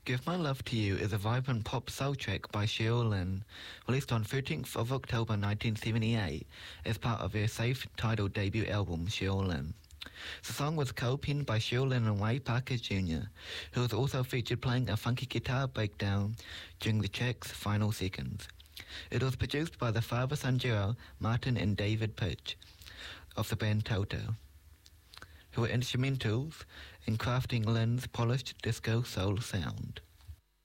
Give My Love to You is a vibrant pop soul track by Cheryl Lynn, released on 13th of October 1978 as part of her self-titled debut album, Cheryl Lynn. The song was co-penned by Cheryl Lynn and Ray Parker Jr., who was also featured playing a funky guitar breakdown during the track's final seconds. It was produced by the father-son duo Martin and David Pitch of the band Toto, who were instrumentals in crafting Lynn's polished disco soul sound.